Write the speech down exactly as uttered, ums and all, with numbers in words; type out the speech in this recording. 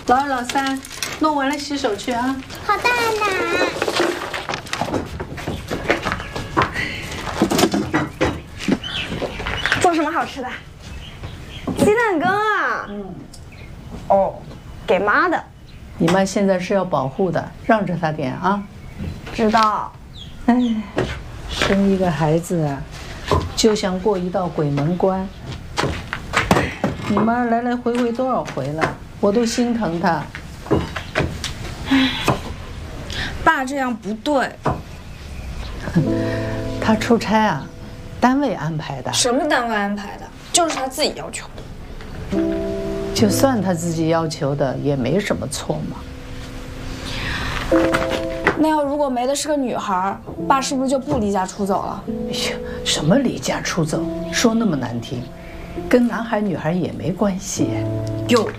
老二、老三，弄完了洗手去啊。 好的，奶。 做什么好吃的？鸡蛋羹啊。嗯。哦，给妈的。 你妈现在是要保护的，让着她点啊。 知道。 哎，生一个孩子啊，就像过一道鬼门关。你妈来来回回多少回了，我都心疼她。 爸这样不对。 他出差啊，单位安排的。 什么单位安排的？就是他自己要求。 就算他自己要求的，也没什么错嘛。 那要如果没的是个女孩，爸是不是就不离家出走了？ 哎呀，什么离家出走，说那么难听，跟男孩女孩也没关系。 有。